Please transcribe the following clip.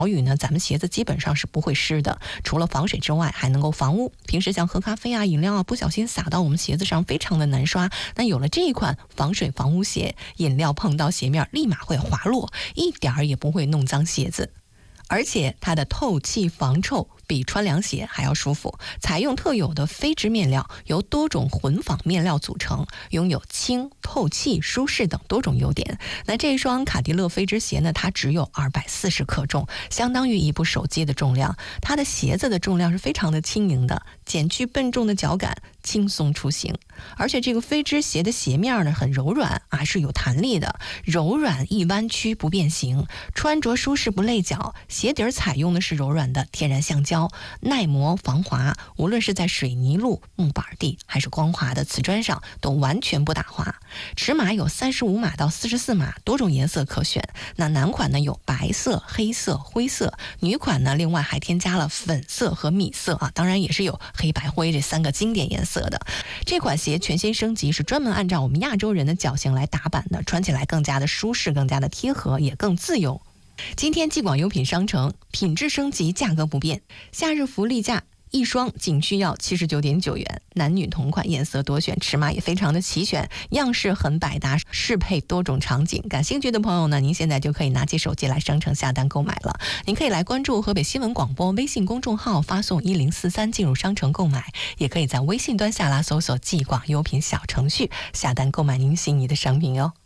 雨呢，咱们鞋子基本上是不会湿的，除了防水之外还能够防污。平时像喝咖啡啊、饮料啊，不小心洒到我们鞋子上非常的难刷，那有了这一款防水防污鞋，饮料碰到鞋面立马会滑落，一点儿也不会弄脏鞋子。而且它的透气防臭比穿凉鞋还要舒服，采用特有的飞织面料，由多种混纺面料组成，拥有轻、透气、舒适等多种优点。那这一双卡迪勒飞织鞋呢，它只有240克重，相当于一部手机的重量。它的鞋子的重量是非常的轻盈的，减去笨重的脚感，轻松出行。而且这个飞织鞋的鞋面呢很柔软啊，是有弹力的，柔软易弯曲不变形，穿着舒适不累脚。鞋底采用的是柔软的天然橡胶，耐磨防滑，无论是在水泥路、木板地还是光滑的瓷砖上都完全不打滑。尺码有35码到44码，多种颜色可选。那男款呢有白色、黑色、灰色，女款呢另外还添加了粉色和米色啊，当然也是有黑白灰这3个经典颜色的。这款鞋全新升级，是专门按照我们亚洲人的脚型来打版的，穿起来更加的舒适，更加的贴合，也更自由。今天继广优品商城品质升级，价格不变，夏日福利价一双仅需要79.9元，男女同款，颜色多选，尺码也非常的齐全，样式很百搭，适配多种场景。感兴趣的朋友呢，您现在就可以拿起手机来商城下单购买了。您可以来关注河北新闻广播微信公众号，发送1043进入商城购买，也可以在微信端下拉搜索继广优品小程序下单购买您心仪的商品哟。